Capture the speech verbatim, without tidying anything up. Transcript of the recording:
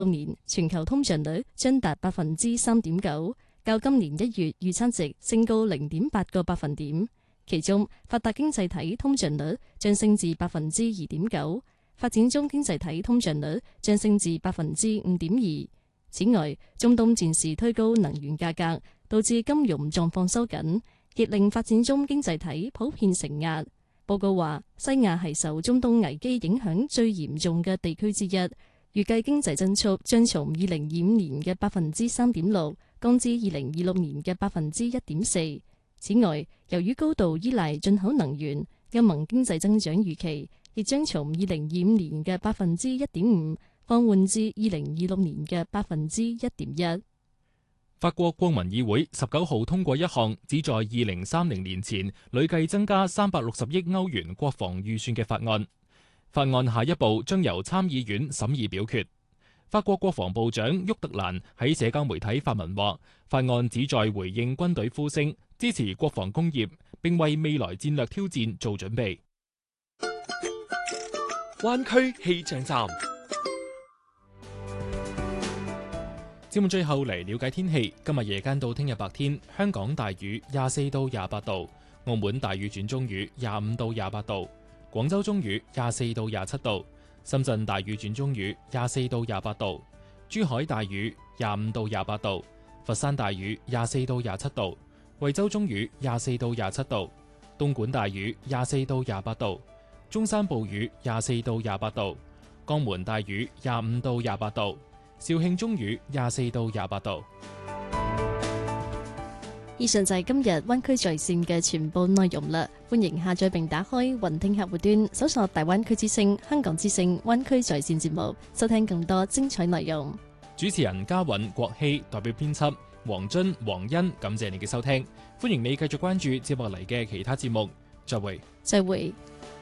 年全球通脹率將達百分之三點九，較今年一月預測值升高零點八個百分點。其中，發達經濟體通脹率將升至百分之二點九，發展中經濟體通脹率將升至百分之五點二。此外，中東戰事推高能源價格，導致金融狀況收緊，亦令發展中經濟體普遍承壓。報告話，西亞係受中東危機影響最嚴重嘅地區之一，預計經濟增速將從二零二五年嘅百分之三點六降至二零二六年嘅百分之一點四。此外，由於高度依賴進口能源，歐盟經濟增長預期亦將從二零二五年嘅百分之一點五放緩至二零二六年嘅百分之一點一。 法國國民議會十九號通過一項旨在二零三零年前累計增加三百六十億歐元國防預算嘅法案。法案下一步將由參議院審議表決。法國國防部長沃特蘭喺社交媒體發文話，法案旨在回應軍隊呼聲，支持國防工業，並為未來戰略挑戰做準備。 灣區氣象站。 節目最後嚟了解天氣。今日夜間到聽日白天，香港大雨廿四到廿八度，澳門大雨轉中雨廿五到廿八度，廣州中雨廿四到廿七度，深圳大雨轉中雨廿四到廿八度，珠海大雨廿五到廿八度，佛山大雨廿四到廿七度，惠州中雨廿四到廿七度，東莞大雨廿四到廿八度，中山暴雨廿四到廿八度，江門大雨廿五到廿八度，肇慶中雨廿四到廿八度。 以上就係今日灣區在線嘅全部內容啦。歡迎下載並打開雲聽客戶端，搜索大灣區之聲、香港之聲、灣區在線節目，收聽更多精彩內容。 主持人嘉韻、國希，代表編輯黃津、黃欣，感謝你嘅收聽。歡迎你繼續關注接落嚟嘅其他節目。再會。 再會。